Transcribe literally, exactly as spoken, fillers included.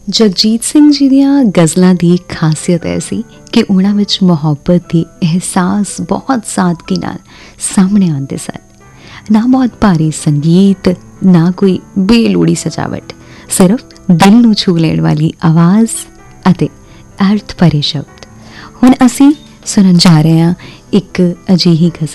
ਜਗਜੀਤ ਸਿੰਘ ਜੀ ਦੀਆਂ ਗਜ਼ਲਾਂ ਦੀ ਖਾਸੀਅਤ ਇਹ ਸੀ ਕਿ ਉਹਨਾਂ ਵਿੱਚ ਮੁਹੱਬਤ ਦੀ ਅਹਿਸਾਸ ਬਹੁਤ ਸਾਦਗੀ ਨਾਲ ਸਾਹਮਣੇ ਆਉਂਦੇ ਸਨ। ਨਾ ਬਹੁਤ ਭਾਰੀ ਸੰਗੀਤ, ਨਾ ਕੋਈ ਬੇਲੋੜੀ ਸਜਾਵਟ, ਸਿਰਫ ਦਿਲ ਨੂੰ ਛੂ ਲੈਣ ਵਾਲੀ ਆਵਾਜ਼ ਅਤੇ ਅਰਥ ਭਰੇ ਸ਼ਬਦ। ਹੁਣ ਅਸੀਂ ਸੁਣਨ ਜਾ ਰਹੇ ਹਾਂ ਇੱਕ ਅਜਿਹੀ ਗਜ਼ਲ